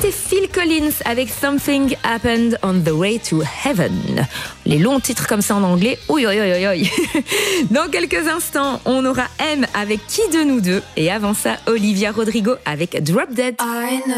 C'était Phil Collins avec Something Happened on the Way to Heaven. Les longs titres comme ça en anglais, oui. Dans quelques instants, on aura M avec Qui de nous deux. Et avant ça, Olivia Rodrigo avec Drop Dead.